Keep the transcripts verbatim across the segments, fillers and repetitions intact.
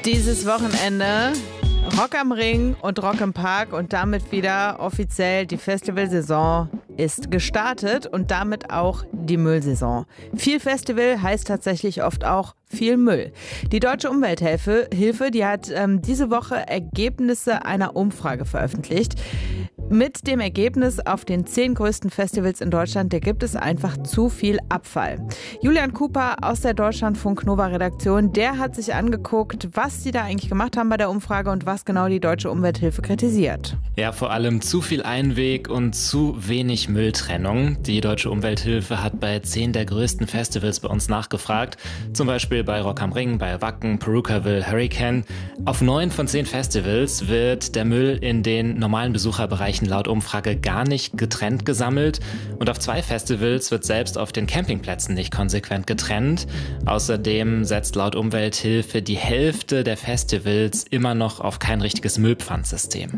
Dieses Wochenende Rock am Ring und Rock im Park und damit wieder offiziell die Festivalsaison ist gestartet und damit auch die Müllsaison. Viel Festival heißt tatsächlich oft auch viel Müll. Die Deutsche Umwelthilfe, Hilfe, die hat ähm, diese Woche Ergebnisse einer Umfrage veröffentlicht. Mit dem Ergebnis, auf den zehn größten Festivals in Deutschland, da gibt es einfach zu viel Abfall. Julian Cooper aus der Deutschlandfunk-Nova-Redaktion, der hat sich angeguckt, was die da eigentlich gemacht haben bei der Umfrage und was genau die Deutsche Umwelthilfe kritisiert. Ja, vor allem zu viel Einweg und zu wenig Mülltrennung. Die Deutsche Umwelthilfe hat bei zehn der größten Festivals bei uns nachgefragt. Zum Beispiel bei Rock am Ring, bei Wacken, Purukaville, Hurricane. Auf neun von zehn Festivals wird der Müll in den normalen Besucherbereichen laut Umfrage gar nicht getrennt gesammelt. Und auf zwei Festivals wird selbst auf den Campingplätzen nicht konsequent getrennt. Außerdem setzt laut Umwelthilfe die Hälfte der Festivals immer noch auf kein richtiges Müllpfandsystem.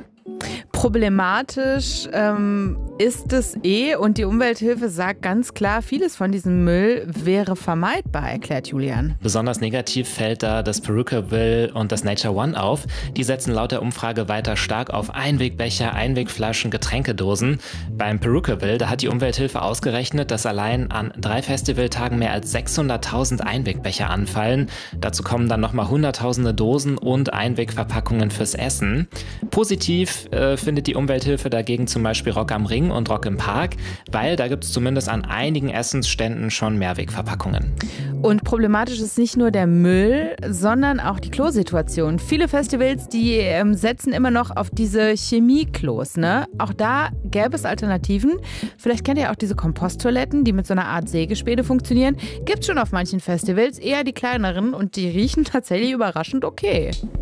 Problematisch ähm, ist es eh und die Umwelthilfe sagt ganz klar, vieles von diesem Müll wäre vermeidbar, erklärt Julian. Besonders negativ fällt da das Purukaville und das Nature One auf. Die setzen laut der Umfrage weiter stark auf Einwegbecher, Einwegflaschen, Getränkedosen. Beim Purukaville, da hat die Umwelthilfe ausgerechnet, dass allein an drei Festivaltagen mehr als sechshunderttausend Einwegbecher anfallen. Dazu kommen dann nochmal hunderttausende Dosen und Einwegverpackungen fürs Essen. Positiv äh, findet die Umwelthilfe dagegen zum Beispiel Rock am Ring und Rock im Park, weil da gibt es zumindest an einigen Essensständen schon Mehrwegverpackungen. Und problematisch ist nicht nur der Müll, sondern auch die Klosituation. Viele Festivals, die ähm, setzen immer noch auf diese Chemieklos, ne? Auch da gäbe es Alternativen. Vielleicht kennt ihr auch diese Komposttoiletten, die mit so einer Art Sägespäne funktionieren. Gibt schon auf manchen Festivals, eher die kleineren und die riechen tatsächlich überraschend okay.